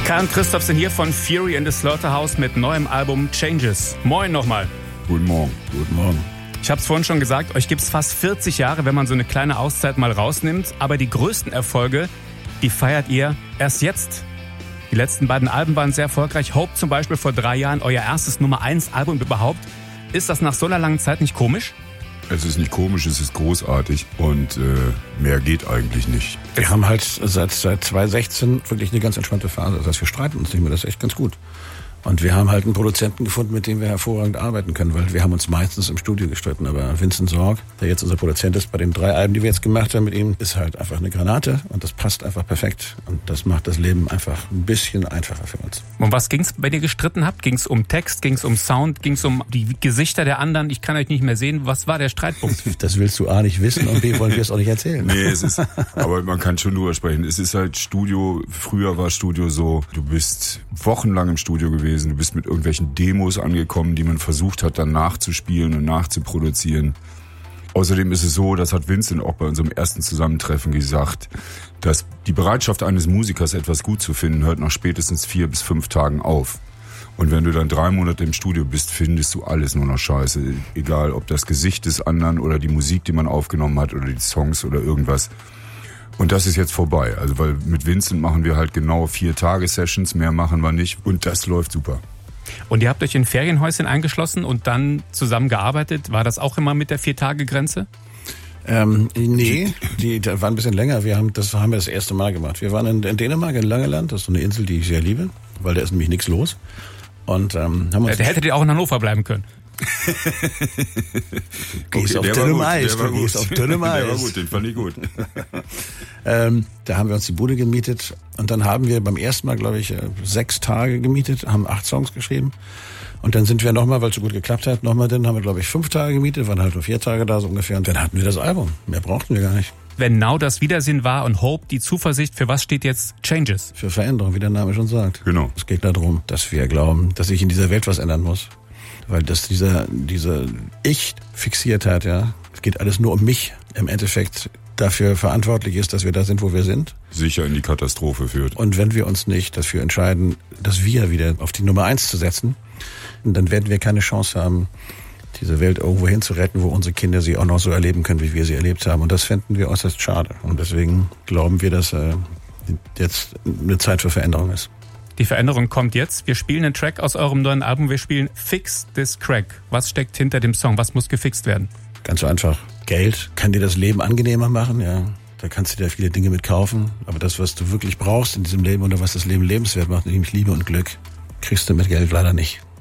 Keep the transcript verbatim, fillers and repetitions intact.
Karl und Christoph sind hier von Fury in the Slaughterhouse mit neuem Album Changes. Moin nochmal. Guten Morgen. Guten Morgen. Ich habe es vorhin schon gesagt, euch gibt es fast vierzig Jahre, wenn man so eine kleine Auszeit mal rausnimmt. Aber die größten Erfolge, die feiert ihr erst jetzt. Die letzten beiden Alben waren sehr erfolgreich. Hope zum Beispiel vor drei Jahren, euer erstes Nummer eins Album überhaupt. Ist das nach so einer langen Zeit nicht komisch? Es ist nicht komisch, es ist großartig und äh, mehr geht eigentlich nicht. Wir haben halt seit, seit zwanzig sechzehn wirklich eine ganz entspannte Phase. Das heißt, wir streiten uns nicht mehr, das ist echt ganz gut. Und wir haben halt einen Produzenten gefunden, mit dem wir hervorragend arbeiten können, weil wir haben uns meistens im Studio gestritten. Aber Vincent Sorg, der jetzt unser Produzent ist, bei den drei Alben, die wir jetzt gemacht haben mit ihm, ist halt einfach eine Granate und das passt einfach perfekt. Und das macht das Leben einfach ein bisschen einfacher für uns. Um was ging's, wenn ihr gestritten habt? Ging's um Text, ging's um Sound, ging's um die Gesichter der anderen? Ich kann euch nicht mehr sehen. Was war der Streitpunkt? Das willst du A nicht wissen und B wollen wir es auch nicht erzählen. Nee, es ist, aber man kann schon drüber sprechen. Es ist halt Studio, früher war Studio so, du bist wochenlang im Studio gewesen. Du bist mit irgendwelchen Demos angekommen, die man versucht hat, dann nachzuspielen und nachzuproduzieren. Außerdem ist es so, das hat Vincent auch bei unserem ersten Zusammentreffen gesagt, dass die Bereitschaft eines Musikers, etwas gut zu finden, hört nach spätestens vier bis fünf Tagen auf. Und wenn du dann drei Monate im Studio bist, findest du alles nur noch scheiße. Egal, ob das Gesicht des anderen oder die Musik, die man aufgenommen hat oder die Songs oder irgendwas. Und das ist jetzt vorbei, also weil mit Vincent machen wir halt genau vier Tage Sessions, mehr machen wir nicht und das läuft super. Und ihr habt euch in Ferienhäuschen eingeschlossen und dann zusammen gearbeitet. War das auch immer mit der Vier-Tage-Grenze? Ähm, nee, die, die war ein bisschen länger. Wir haben, das haben wir das erste Mal gemacht. Wir waren in, in Dänemark, in Langeland, das ist so eine Insel, die ich sehr liebe, weil da ist nämlich nichts los. Und ähm, haben uns da hättet ihr auch in Hannover bleiben können. Du gehst auf dünnem Eis, du gehst auf dünnem Eis. Der war gut, den fand ich gut. ähm, da haben wir uns die Bude gemietet und dann haben wir beim ersten Mal, glaube ich, sechs Tage gemietet, haben acht Songs geschrieben und dann sind wir nochmal, weil es so gut geklappt hat, nochmal dann haben wir, glaube ich, fünf Tage gemietet, waren halt nur vier Tage da so ungefähr und dann hatten wir das Album. Mehr brauchten wir gar nicht. Wenn Now das Wiedersehen war und Hope die Zuversicht, für was steht jetzt Changes? Für Veränderung, wie der Name schon sagt. Genau. Es geht darum, dass wir glauben, dass sich in dieser Welt was ändern muss. Weil das dieser, dieser Ich-Fixiertheit, ja, es geht alles nur um mich, im Endeffekt dafür verantwortlich ist, dass wir da sind, wo wir sind. Sicher in die Katastrophe führt. Und wenn wir uns nicht dafür entscheiden, das Wir wieder auf die Nummer eins zu setzen, dann werden wir keine Chance haben, diese Welt irgendwo hin zu retten, wo unsere Kinder sie auch noch so erleben können, wie wir sie erlebt haben. Und das fänden wir äußerst schade. Und deswegen glauben wir, dass äh, jetzt eine Zeit für Veränderung ist. Die Veränderung kommt jetzt. Wir spielen einen Track aus eurem neuen Album. Wir spielen Fix This Crack. Was steckt hinter dem Song? Was muss gefixt werden? Ganz so einfach. Geld kann dir das Leben angenehmer machen, ja. Da kannst du dir viele Dinge mit kaufen. Aber das, was du wirklich brauchst in diesem Leben oder was das Leben lebenswert macht, nämlich Liebe und Glück, kriegst du mit Geld leider nicht.